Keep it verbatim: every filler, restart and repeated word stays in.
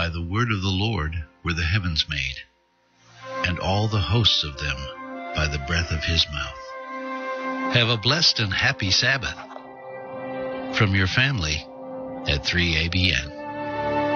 By the word of the Lord were the heavens made, and all the hosts of them by the breath of his mouth. Have a blessed and happy Sabbath from your family at three A B N.